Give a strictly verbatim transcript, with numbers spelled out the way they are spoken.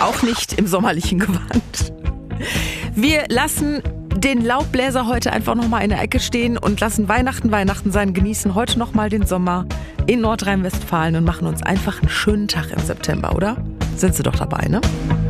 Auch nicht im sommerlichen Gewand. Wir lassen den Laubbläser heute einfach nochmal in der Ecke stehen und lassen Weihnachten Weihnachten sein, genießen heute nochmal den Sommer in Nordrhein-Westfalen und machen uns einfach einen schönen Tag im September, oder? Sind Sie doch dabei, ne?